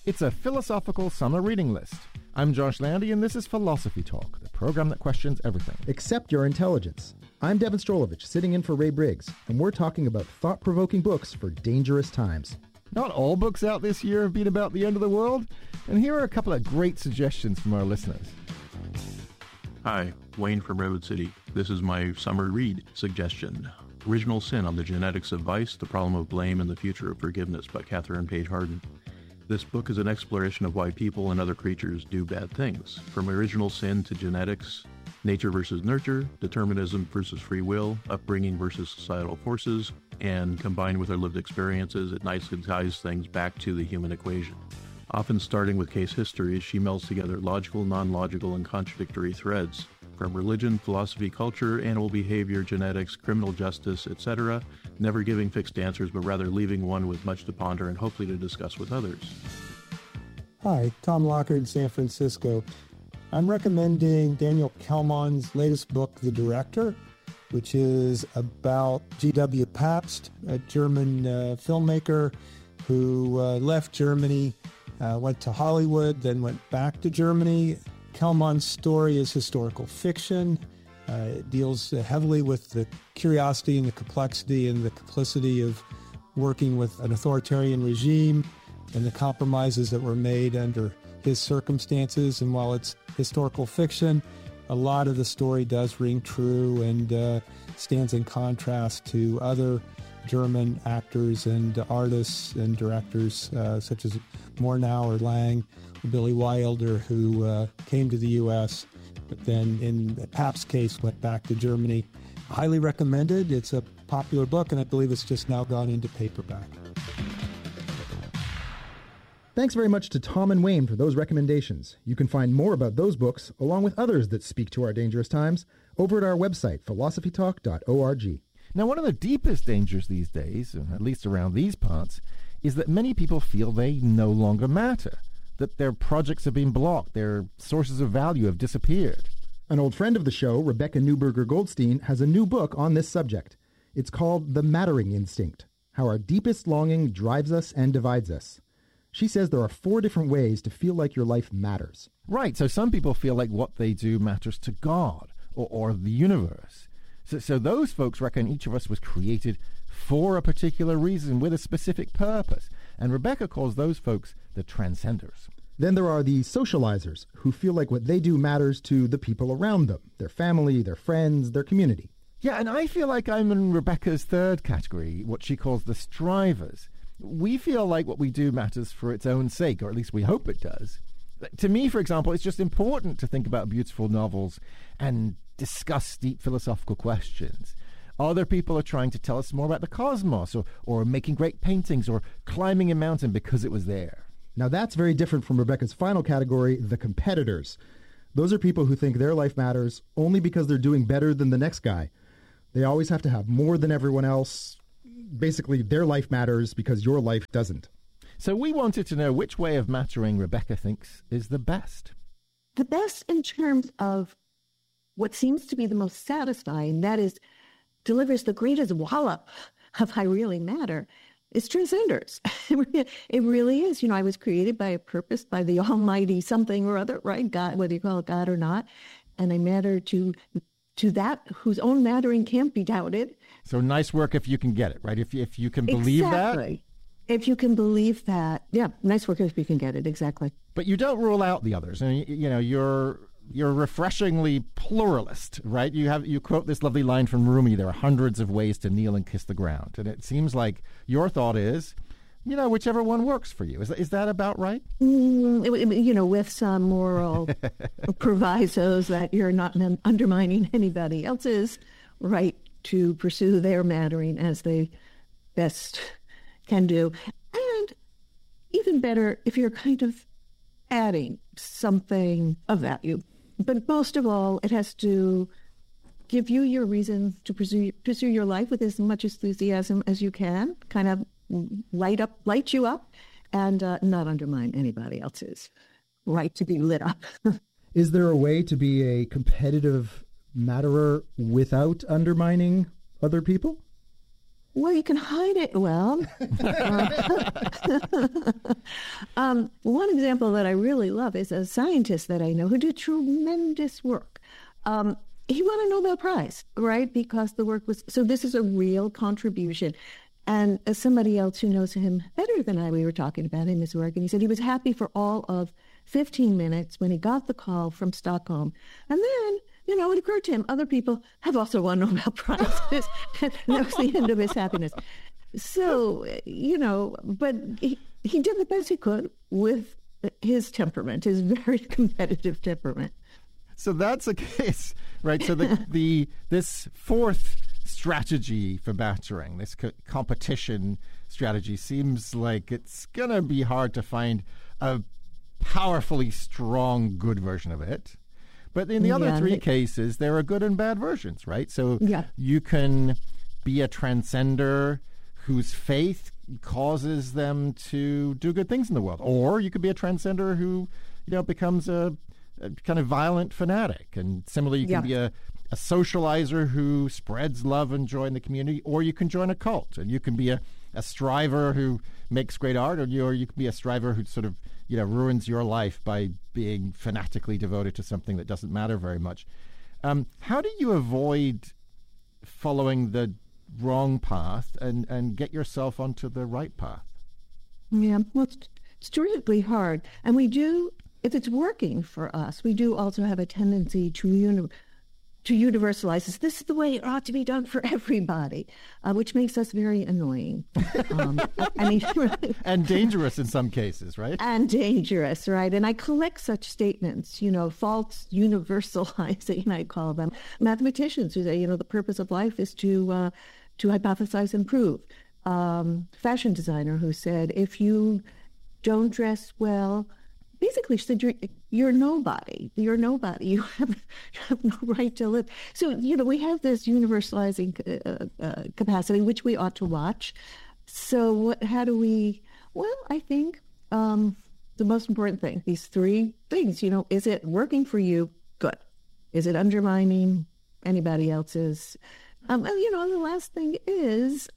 It's a philosophical summer reading list. I'm Josh Landy, and this is Philosophy Talk, the program that questions everything except your intelligence. I'm Devin Strolovich, sitting in for Ray Briggs, and we're talking about thought-provoking books for dangerous times. Not all books out this year have been about the end of the world, and here are a couple of great suggestions from our listeners. Hi, Wayne from Redwood City. This is my summer read suggestion. Original Sin on the Genetics of Vice, The Problem of Blame, and the Future of Forgiveness by Catherine Page Harden. This book is an exploration of why people and other creatures do bad things. From original sin to genetics, nature versus nurture, determinism versus free will, upbringing versus societal forces, and combined with our lived experiences, it nicely ties things back to the human equation. Often starting with case histories, she melds together logical, non-logical, and contradictory threads. From religion, philosophy, culture, animal behavior, genetics, criminal justice, etc., never giving fixed answers, but rather leaving one with much to ponder and hopefully to discuss with others. Hi, Tom Lockard in San Francisco. I'm recommending Daniel Kelman's latest book, The Director, which is about G.W. Pabst, a German filmmaker who left Germany, went to Hollywood, then went back to Germany. Kelman's story is historical fiction. It deals heavily with the curiosity and the complexity and the complicity of working with an authoritarian regime and the compromises that were made under his circumstances. And while it's historical fiction, a lot of the story does ring true and stands in contrast to other German actors and artists and directors such as Murnau or Lang, or Billy Wilder, who came to the U.S., but then in Pabst's case went back to Germany. Highly recommended. It's a popular book, and I believe it's just now gone into paperback. Thanks very much to Tom and Wayne for those recommendations. You can find more about those books, along with others that speak to our dangerous times, over at our website, philosophytalk.org. Now, one of the deepest dangers these days, at least around these parts, is that many people feel they no longer matter, that their projects have been blocked, their sources of value have disappeared. An old friend of the show, Rebecca Neuberger-Goldstein, has a new book on this subject. It's called The Mattering Instinct, How Our Deepest Longing Drives Us and Divides Us. She says there are 4 different ways to feel like your life matters. Right, so some people feel like what they do matters to God or the universe. So those folks reckon each of us was created for a particular reason with a specific purpose. And Rebecca calls those folks the transcenders. Then there are the socializers, who feel like what they do matters to the people around them, their family, their friends, their community. Yeah, and I feel like I'm in Rebecca's third category, what she calls the strivers. We feel like what we do matters for its own sake, or at least we hope it does. To me, for example, it's just important to think about beautiful novels and discuss deep philosophical questions. Other people are trying to tell us more about the cosmos, or making great paintings, or climbing a mountain because it was there. Now that's very different from Rebecca's final category, the competitors. Those are people who think their life matters only because they're doing better than the next guy. They always have to have more than everyone else. Basically, their life matters because your life doesn't. So we wanted to know which way of mattering Rebecca thinks is the best. The best in terms of what seems to be the most satisfying, that is, delivers the greatest wallop of I really matter, is transcenders. It really is. You know, I was created by a purpose, by the almighty something or other, right? God, whether you call it God or not. And I matter to that whose own mattering can't be doubted. So nice work if you can get it, right? If you can believe exactly. That. If you can believe that. Yeah, nice work if you can get it, exactly. But you don't rule out the others. And, you know, you're refreshingly pluralist, right? You quote this lovely line from Rumi, there are hundreds of ways to kneel and kiss the ground. And it seems like your thought is, you know, whichever one works for you. Is that about right? You know, with some moral provisos that you're not undermining anybody else's right to pursue their mattering as they best can do. And even better, if you're kind of adding something of value. But most of all, it has to give you your reason to pursue your life with as much enthusiasm as you can, kind of light you up, and not undermine anybody else's right to be lit up. Is there a way to be a competitive matterer without undermining other people? Well, you can hide it well. One example that I really love is a scientist that I know who did tremendous work. He won a Nobel Prize, right? Because the work was, so this is a real contribution. And as somebody else who knows him better than I, we were talking about him, his work, and he said he was happy for all of 15 minutes when he got the call from Stockholm. And then, it occurred to him, other people have also won Nobel Prizes. And that was the end of his happiness. So, but he did the best he could with his temperament, his very competitive temperament. So that's a case, right? So this fourth strategy for battering, this competition strategy, seems like it's going to be hard to find a powerfully strong, good version of it. But in the other three cases, there are good and bad versions, right? So you can be a transcender whose faith causes them to do good things in the world. Or you could be a transcender who, becomes a kind of violent fanatic. And similarly, you can be a socializer who spreads love and joy in the community, or you can join a cult. And you can be a striver who makes great art, or you can be a striver who sort of, ruins your life by being fanatically devoted to something that doesn't matter very much. How do you avoid following the wrong path and get yourself onto the right path? Yeah, well, it's terrifically hard. And we do, if it's working for us, we do also have a tendency to universalize this. This is the way it ought to be done for everybody, which makes us very annoying. And dangerous in some cases, right? And dangerous, right? And I collect such statements, false universalizing, I call them. Mathematicians who say, the purpose of life is to hypothesize and prove. Fashion designer who said, if you don't dress well, basically said you're nobody. You're nobody. You have no right to live. So, we have this universalizing capacity, which we ought to watch. So how do we, I think the most important thing, these three things, is it working for you? Good. Is it undermining anybody else's? And the last thing is,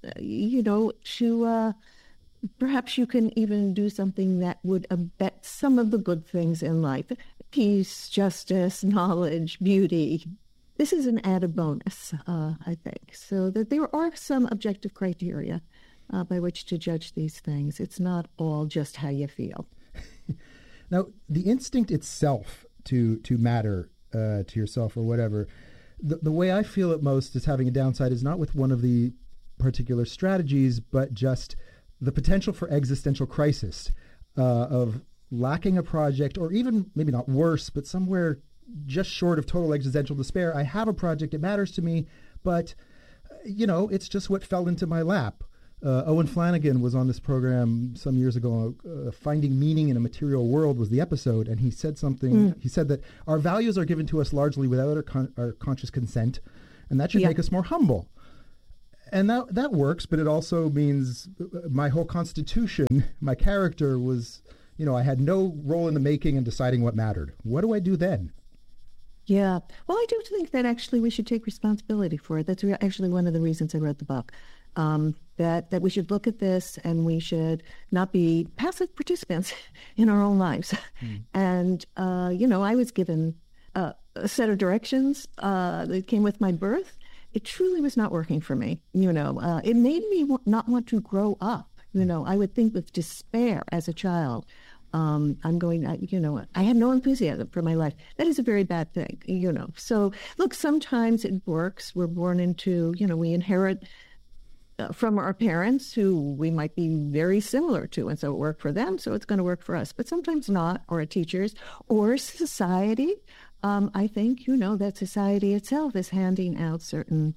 to... perhaps you can even do something that would abet some of the good things in life. Peace, justice, knowledge, beauty. This is an added bonus, I think. So that there are some objective criteria by which to judge these things. It's not all just how you feel. Now, the instinct itself to matter to yourself or whatever, the way I feel it most is having a downside is not with one of the particular strategies, but just the potential for existential crisis of lacking a project, or even maybe not worse, but somewhere just short of total existential despair. I have a project, it matters to me, but, it's just what fell into my lap. Owen Flanagan was on this program some years ago. Finding Meaning in a Material World was the episode, and he said something. He said that our values are given to us largely without our conscious consent, and that should make us more humble. And that works, but it also means my whole constitution, my character was, I had no role in the making and deciding what mattered. What do I do then? Yeah. Well, I do think that actually we should take responsibility for it. That's actually one of the reasons I wrote the book, that we should look at this and we should not be passive participants in our own lives. And, I was given a set of directions that came with my birth. It truly was not working for me. It made me not want to grow up. I would think with despair as a child. I had no enthusiasm for my life. That is a very bad thing, So, look, sometimes it works. We're born into, we inherit from our parents who we might be very similar to. And so it worked for them, so it's going to work for us. But sometimes not, or our teachers, or society. I think, that society itself is handing out certain,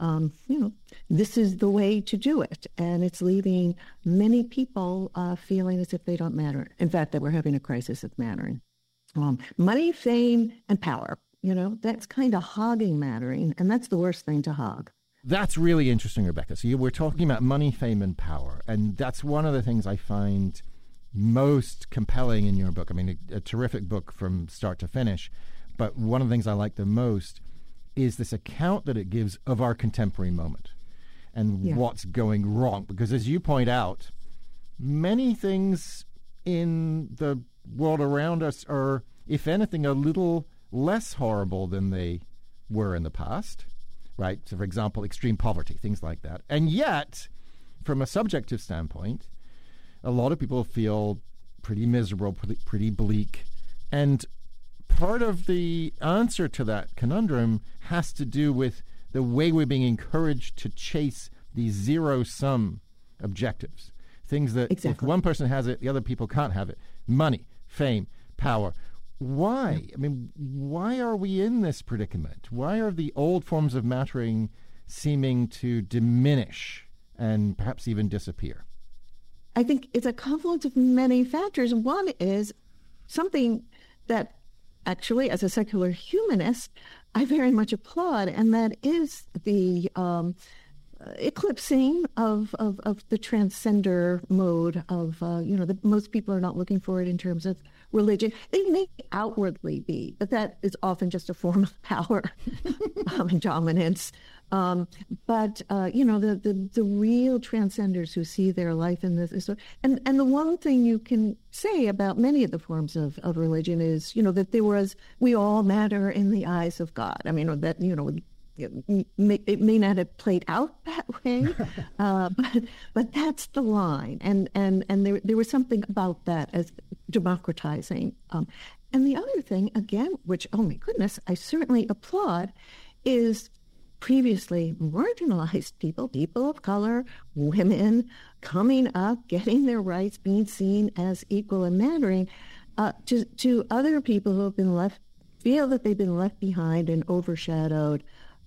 this is the way to do it. And it's leaving many people feeling as if they don't matter. In fact, that we're having a crisis of mattering. Money, fame, and power, that's kind of hogging mattering. And that's the worst thing to hog. That's really interesting, Rebecca. So we're talking about money, fame, and power. And that's one of the things I find most compelling in your book. I mean, a terrific book from start to finish. But one of the things I like the most is this account that it gives of our contemporary moment. and what's going wrong. Because as you point out, many things in the world around us are, if anything, a little less horrible than they were in the past, right? So, for example, extreme poverty, things like that. And yet, from a subjective standpoint, a lot of people feel pretty miserable, pretty bleak. And part of the answer to that conundrum has to do with the way we're being encouraged to chase these zero-sum objectives. Things that if one person has it, the other people can't have it. Money, fame, power. Why? I mean, why are we in this predicament? Why are the old forms of mattering seeming to diminish and perhaps even disappear? I think it's a confluence of many factors. One is something that actually, as a secular humanist, I very much applaud, and that is the eclipsing of the transcender mode of, that most people are not looking for it in terms of religion. They may outwardly be, but that is often just a form of power and dominance. But the real transcenders who see their life in this, and the one thing you can say about many of the forms of religion is, that we all matter in the eyes of God. I mean, that, it may not have played out that way, but that's the line. And there was something about that as democratizing. And the other thing, again, which, oh my goodness, I certainly applaud, is previously marginalized people of color, women, coming up, getting their rights, being seen as equal and mattering, to other people who have feel that they've been left behind and overshadowed.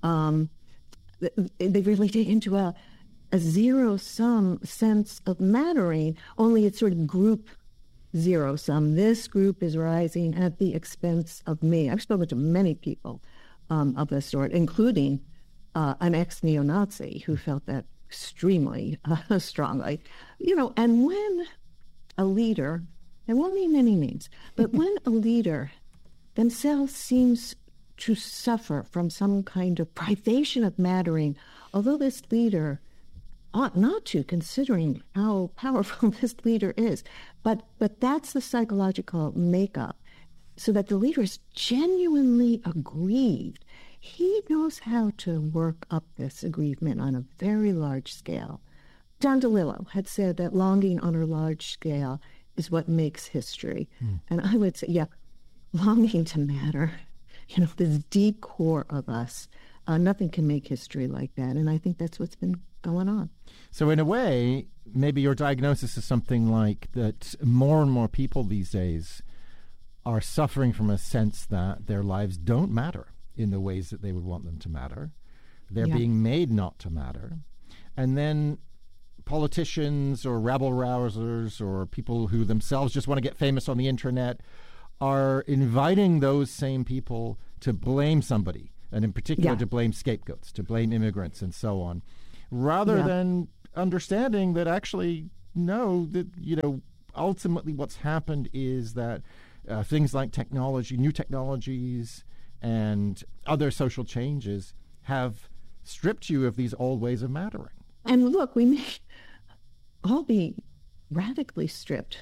They really take into a zero-sum sense of mattering, only it's sort of group zero-sum. This group is rising at the expense of me. I've spoken to many people of this sort, including an ex-neo-Nazi who felt that extremely strongly. And when a leader, I won't name any names, but when a leader themselves seems to suffer from some kind of privation of mattering, although this leader ought not to, considering how powerful this leader is. But that's the psychological makeup, so that the leader is genuinely aggrieved. He knows how to work up this aggrievement on a very large scale. Don DeLillo had said that longing on a large scale is what makes history. And I would say, longing to matter, this deep core of us, nothing can make history like that. And I think that's what's been going on. So in a way, maybe your diagnosis is something like that more and more people these days are suffering from a sense that their lives don't matter in the ways that they would want them to matter. They're being made not to matter. And then politicians or rabble-rousers or people who themselves just want to get famous on the internet are inviting those same people to blame somebody, and in particular to blame scapegoats, to blame immigrants and so on, rather than understanding that actually, no, that, ultimately what's happened is that things like technology, new technologies, and other social changes have stripped you of these old ways of mattering. And look, we may all be radically stripped,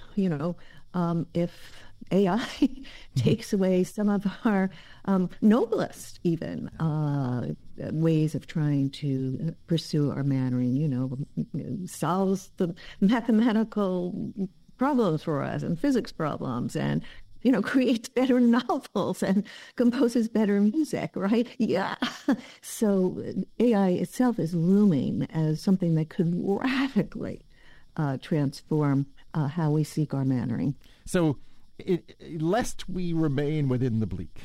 if AI takes away some of our noblest, even, ways of trying to pursue our mattering, solves the mathematical problems for us and physics problems and, creates better novels and composes better music, right? Yeah. So AI itself is looming as something that could radically transform how we seek our mattering. So, lest we remain within the bleak,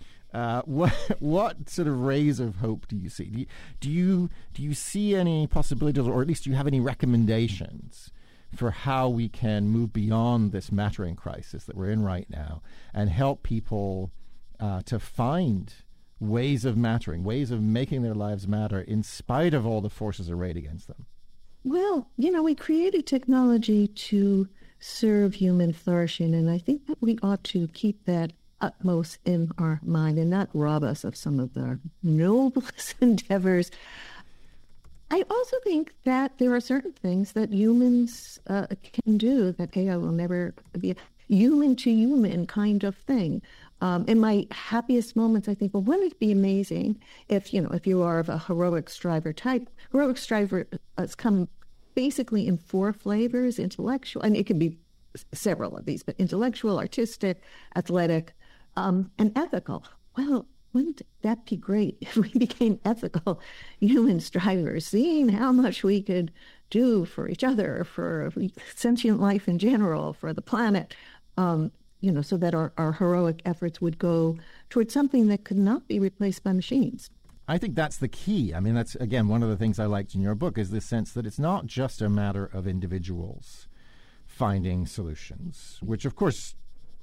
what sort of rays of hope do you see? Do you see any possibilities, or at least do you have any recommendations for how we can move beyond this mattering crisis that we're in right now and help people to find ways of mattering, ways of making their lives matter in spite of all the forces arrayed against them? Well, we created technology to serve human flourishing, and I think that we ought to keep that utmost in our mind and not rob us of some of the noblest endeavors. I also think that there are certain things that humans can do that AI will never be a human-to-human kind of thing. In my happiest moments, I think, well, wouldn't it be amazing if you are of a heroic striver type? Heroic striver has come basically in 4 flavors: intellectual, and it can be several of these, but intellectual, artistic, athletic, and ethical. Well, wouldn't that be great if we became ethical human strivers, seeing how much we could do for each other, for sentient life in general, for the planet, so that our heroic efforts would go towards something that could not be replaced by machines. I think that's the key. I mean, that's, again, one of the things I liked in your book is this sense that it's not just a matter of individuals finding solutions, which, of course,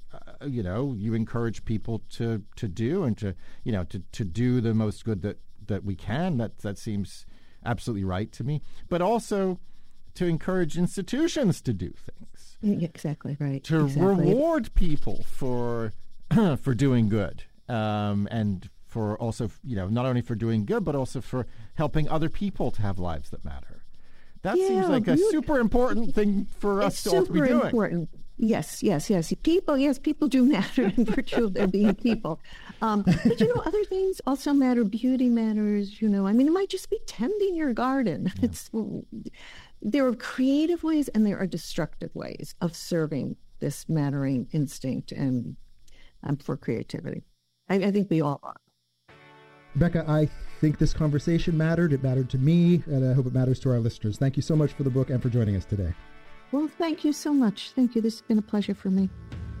you encourage people to do and to do the most good that we can. That seems absolutely right to me. But also to encourage institutions to do things. Exactly right. To reward people for doing good, and for also not only for doing good but also for helping other people to have lives that matter. That seems like a super important thing for us to also be doing. Super important. Yes. People do matter in virtue of their being people. But other things also matter. Beauty matters. It might just be tending your garden. Yeah. There are creative ways and there are destructive ways of serving this mattering instinct, and I'm for creativity. I think we all are. Rebecca, I think this conversation mattered. It mattered to me, and I hope it matters to our listeners. Thank you so much for the book and for joining us today. Well, thank you so much. Thank you. This has been a pleasure for me.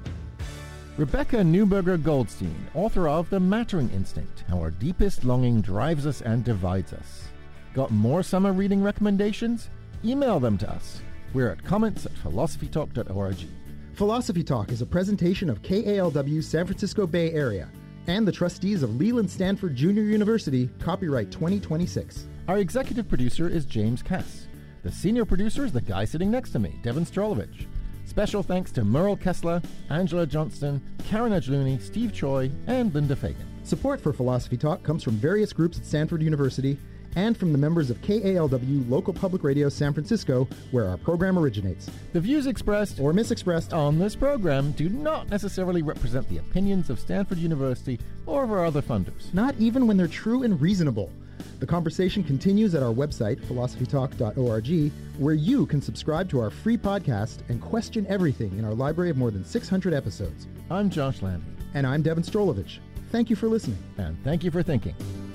Rebecca Neuberger-Goldstein, author of The Mattering Instinct, How Our Deepest Longing Drives Us and Divides Us. Got more summer reading recommendations? Email them to us. We're at comments@philosophytalk.org. Philosophy Talk is a presentation of KALW San Francisco Bay Area and the trustees of Leland Stanford Junior University, copyright 2026. Our executive producer is James Cass. The senior producer is the guy sitting next to me, Devin Strolovich. Special thanks to Merle Kessler, Angela Johnston, Karen Edgelooney, Steve Choi, and Linda Fagan. Support for Philosophy Talk comes from various groups at Stanford University and from the members of KALW Local Public Radio San Francisco, where our program originates. The views expressed or misexpressed on this program do not necessarily represent the opinions of Stanford University or of our other funders. Not even when they're true and reasonable. The conversation continues at our website, philosophytalk.org, where you can subscribe to our free podcast and question everything in our library of more than 600 episodes. I'm Josh Landy. And I'm Devin Strolovich. Thank you for listening. And thank you for thinking.